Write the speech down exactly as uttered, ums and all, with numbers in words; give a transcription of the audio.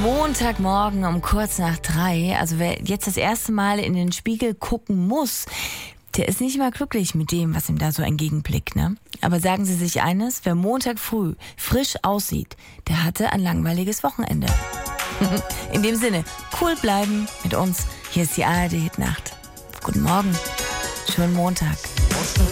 Montagmorgen um kurz nach drei. Also wer jetzt das erste Mal in den Spiegel gucken muss, der ist nicht mal glücklich mit dem, was ihm da so entgegenblickt, ne? Aber sagen Sie sich eines, wer Montag früh frisch aussieht, der hatte ein langweiliges Wochenende. In dem Sinne, cool bleiben mit uns. Hier ist die A R D Hit Nacht. Guten Morgen. Schönen Montag.